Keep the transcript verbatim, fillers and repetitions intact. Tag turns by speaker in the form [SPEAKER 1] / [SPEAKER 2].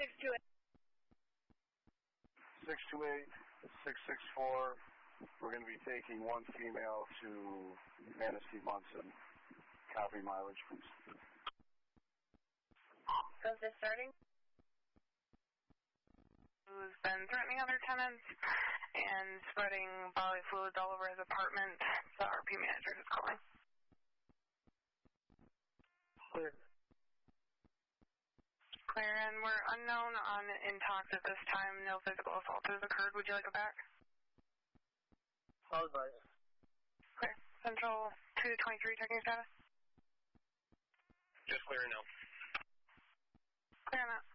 [SPEAKER 1] six two eight.
[SPEAKER 2] six two eight, six six four. We're going to be taking one female to Manistee Munson. Copy mileage, please.
[SPEAKER 1] Is this starting?
[SPEAKER 3] Who's been threatening other tenants and spreading bodily fluids all over his apartment. The R P manager is calling.
[SPEAKER 4] Clear.
[SPEAKER 3] Clear, and we're unknown on intox at this time. No physical assault has occurred. Would you like it back?
[SPEAKER 4] I'll advise.
[SPEAKER 3] Clear. Central two twenty-three, checking status.
[SPEAKER 5] Just clear now.
[SPEAKER 3] Clear on that.